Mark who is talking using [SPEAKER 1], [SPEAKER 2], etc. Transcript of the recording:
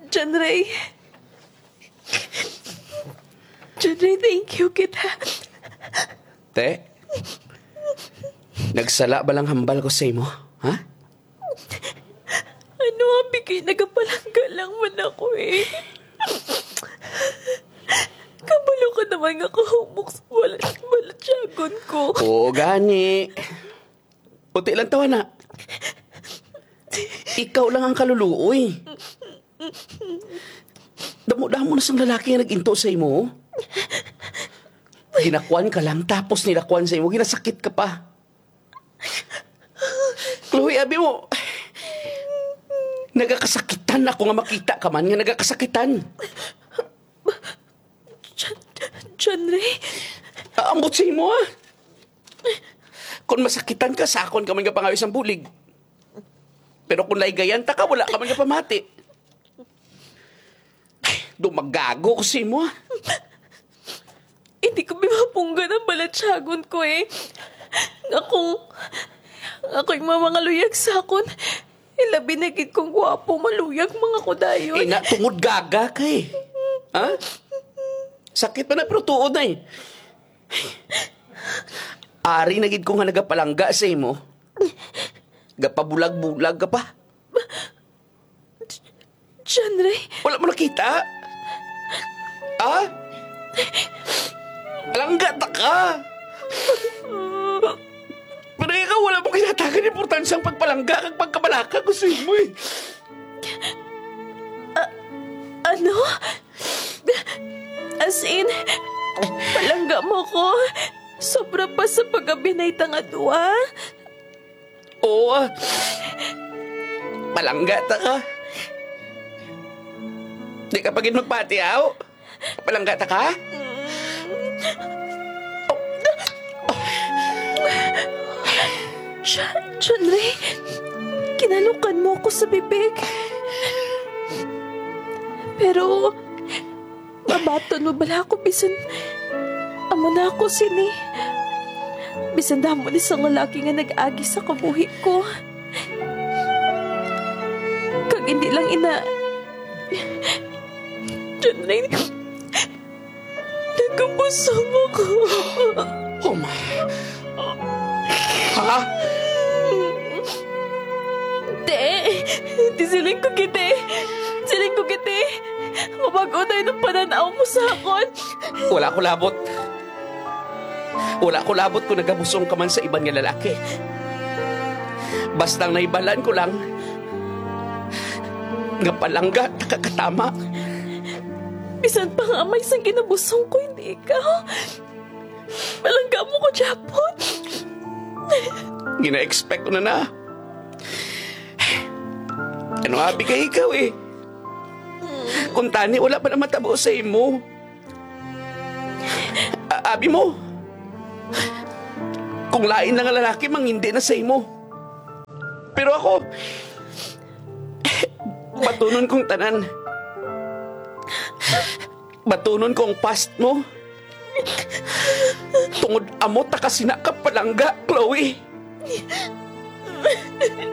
[SPEAKER 1] John Ray. John Ray, thank you kita.
[SPEAKER 2] Te, nagsala ba lang hambal ko sa imo? Ha?
[SPEAKER 1] Ano ang bigay nagapalangga lang man ako eh. Kabalo ka naman nga kahumok sa balatyagon ko.
[SPEAKER 2] Oo, gani. Puti lang tawa na. Ikaw lang ang kaluluoy. Damo-damo na sang lalaki nga nag-into sa imo. Ginakuan ka lang, tapos nilakuan sa imo, ginasakit ka pa. Chloe, abi mo, nagakasakitan ako nga makita ka man, nga nagakasakitan.
[SPEAKER 1] John Ray?
[SPEAKER 2] Ambot sa imo, ha? Kung masakitan ka, sakon ka man nga pangawis ang bulig. Pero kung laigayan ta ka, wala ka man nga pamati. Dumagago ko sa imo, ha?
[SPEAKER 1] Hindi ko mapungga ng balatsagon ko eh. Ako'y mga luyag sa akon. Ilabi na gid kong gwapo, maluyag mga kudayon.
[SPEAKER 2] Na, tungod gaga ka eh. Ha? Sakit pa na pero tuod na eh. Ari na gid ko nga nagapalangga sa imo. Gapabulag-bulag ka pa.
[SPEAKER 1] John Ray?
[SPEAKER 2] Wala mo nakita? Ha? Palangga ta ka. Pero ikaw wala mo kinatagan importansyang pagpalangga kag pagkabalaka ko sa imo eh.
[SPEAKER 1] Ano? As in, palangga mo ko. Sobra pa sa pag-abinay tangadwa.
[SPEAKER 2] Oo. Palangga ta ka. Di ka pagin magpatiaw. Palangga ta ka?
[SPEAKER 1] John Ray, kinalukan mo ako sa bibig. Pero, mabaton mo bala ako bisan amo na ako sini. Bisan damo ni sa lalaki nga nag-agi sa kabuhi ko. Kag hindi lang John Ray, nagkabusong ako.
[SPEAKER 2] Oh my. Ha?
[SPEAKER 1] Di siling ko kiti. Siling ko kiti. Mabagunay ng pananaw mo sa akon.
[SPEAKER 2] Wala ko labot. Wala ko labot kung nagabusong ka man sa ibang nga lalaki. Bastang naibalan ko lang nga palangga nakakatama.
[SPEAKER 1] Bisan pa nga may sang kinabusong ko, hindi ikaw. Palangga mo ko, Japon.
[SPEAKER 2] Gina-expect ko na. Ano abi ka ikaw eh? Kung tani, wala pa na matabo sa imo. Abi mo, kung lain lang ang lalaki, manghindi na sa imo. Pero ako, batunon kong tanan. Batunon kong past mo. Tungod amot ta kasi nakapalangga, Chloe.